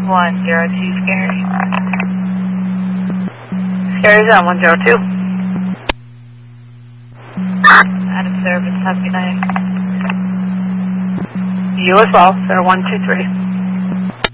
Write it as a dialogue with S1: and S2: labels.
S1: 102 Scary. Scary's on 102. Out of service, have a good night. You as well, sir, 123.